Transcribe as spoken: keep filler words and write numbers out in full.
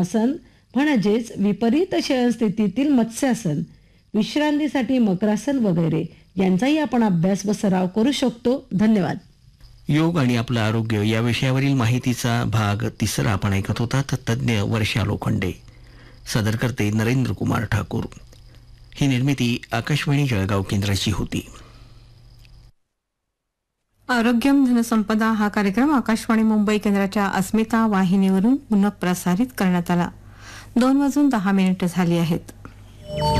पद्मासन म्हणजेच विपरीत शयनस्थितीतील मत्स्यासन, विश्रांतीसाठी मकरासन वगैरे यांचाही आपण अभ्यास व सराव करू शकतो. धन्यवाद. योग आणि आपलं आरोग्य या विषयावरील माहितीचा भाग तिसरा आपण ऐकत होता. तज्ज्ञ वर्षा लोखंडे, सादर करते नरेंद्र कुमार ठाकूर. ही निर्मिती आकाशवाणी जळगाव केंद्राची होती. आरोग्यम धनसंपदा हा कार्यक्रम आकाशवाणी मुंबई केंद्राच्या अस्मिता वाहिनीवरून पुनः प्रसारित करण्यात आला. दोन वाजून दहा मिनिटं झाली आहेत.